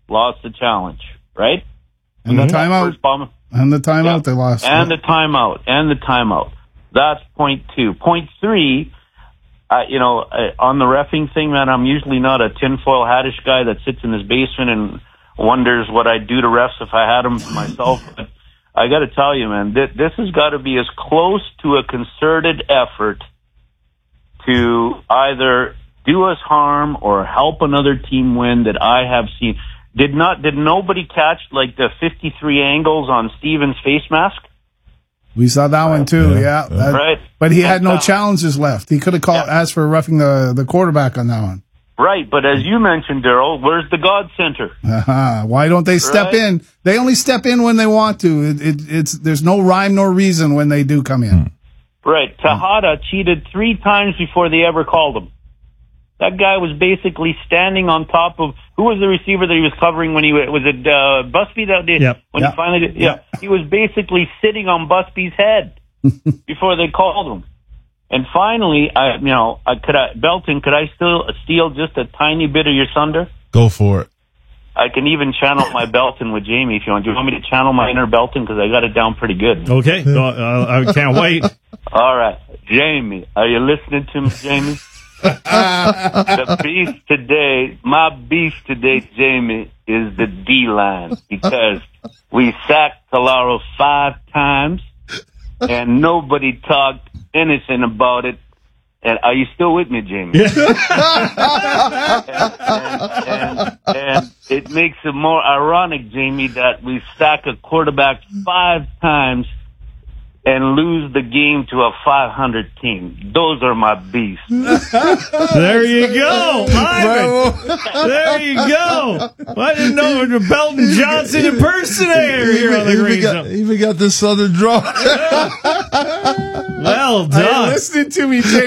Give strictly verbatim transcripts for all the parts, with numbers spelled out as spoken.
lost the challenge, right? And the timeout. And the timeout yeah. they lost. And the timeout. And the timeout. That's point two. Point three, uh, you know, uh, on the reffing thing, man, I'm usually not a tinfoil hattish guy that sits in his basement and wonders what I'd do to refs if I had them myself. But I got to tell you, man, th- this has got to be as close to a concerted effort to either do us harm or help another team win that I have seen. Did not? Did nobody catch like the fifty-three angles on Steven's face mask? We saw that one too. Yeah, yeah. That, right. But he had no challenges left. He could have called yeah. asked for roughing the the quarterback on that one. Right, but as you mentioned, Daryl, where's the God Center? Uh-huh. Why don't they step right? in? They only step in when they want to. It, it, it's there's no rhyme nor reason when they do come in. Right. Tejada cheated three times before they ever called him. That guy was basically standing on top of who was the receiver that he was covering when he was it uh, Busby that did yep. when yep. he finally did, yeah yep. he was basically sitting on Busby's head before they called him. And finally, I you know I could I, Belton could I still steal just a tiny bit of your thunder? Go for it. I can even channel my Belton with Jamie if you want. Do you want me to channel my inner Belton because I got it down pretty good? Okay, uh, I can't wait. All right, Jamie, are you listening to me, Jamie? The beast today, my beast today, Jamie, is the D-line because we sacked Calaro five times and nobody talked anything about it. And are you still with me, Jamie? Yeah. and, and, and, and it makes it more ironic, Jamie, that we sack a quarterback five times and lose the game to a five hundred team. Those are my beasts. There you go, Ivan. There you go. I didn't know it was a Belton Johnson impersonator here on the Green Zone. Even got the southern draw. Well done. Listen to me, Jamie.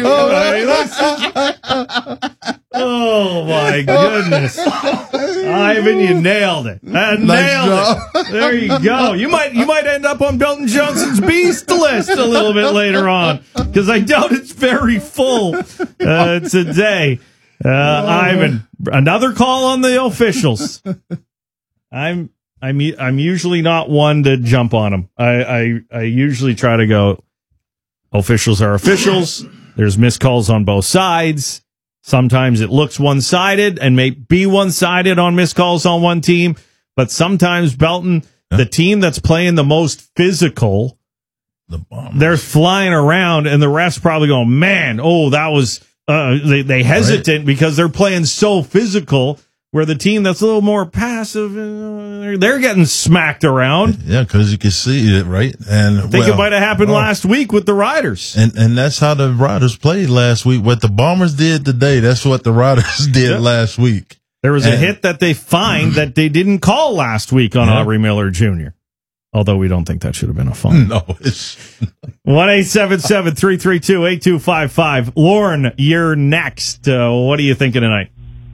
Oh my goodness, Ivan, you nailed it. Uh, Nice nailed job. it. There you go. You might you might end up on Belton Johnson's beast list a little bit later on because I doubt it's very full uh, today. Uh, Ivan, another call on the officials. I'm I'm I'm usually not one to jump on them. I I, I usually try to go. Officials are officials. There's missed calls on both sides. Sometimes it looks one-sided and may be one-sided on missed calls on one team. But sometimes, Belton, the team that's playing the most physical, the they're flying around, and the refs probably going, man, oh, that was uh, they, they hesitant right. because they're playing so physical, where the team that's a little more passive, uh, they're getting smacked around. Yeah, because you can see it, right? And I think well, it might have happened well, last week with the Riders. And and that's how the Riders played last week. What the Bombers did today, that's what the Riders did yep. last week. There was and, a hit that they fined that they didn't call last week on yeah. Aubrey Miller Junior Although we don't think that should have been a fine. No, it's one eight seven seven, three three two, eight two five five. Lauren, you're next. Uh, what are you thinking tonight?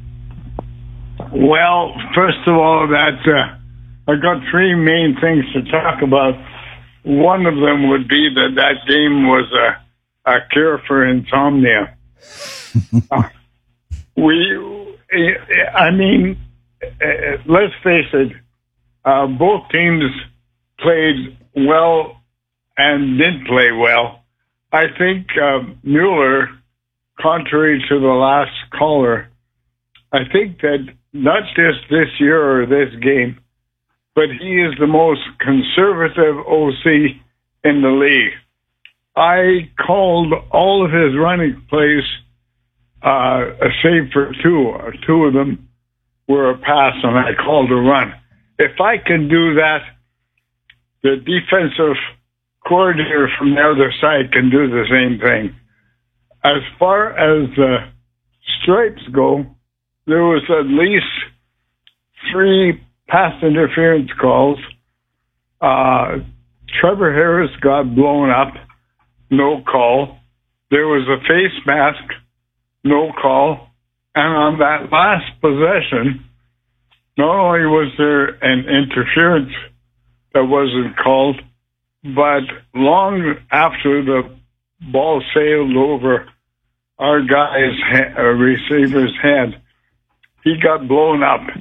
Well, first of all, that uh, I got three main things to talk about. One of them would be that that game was a, a cure for insomnia. uh, we, I mean, uh, let's face it, uh, both teams played well and didn't play well. I think uh, Mueller, contrary to the last caller, I think that not just this year or this game, but he is the most conservative O C in the league. I called all of his running plays, uh, save for two. Two of them were a pass, and I called a run. If I can do that, the defensive coordinator from the other side can do the same thing. As far as the stripes go, there was at least three pass interference calls. Uh, Trevor Harris got blown up, no call. There was a face mask, no call. And on that last possession, not only was there an interference that wasn't called, but long after the ball sailed over our guy's ha- uh, receiver's head, he got blown up.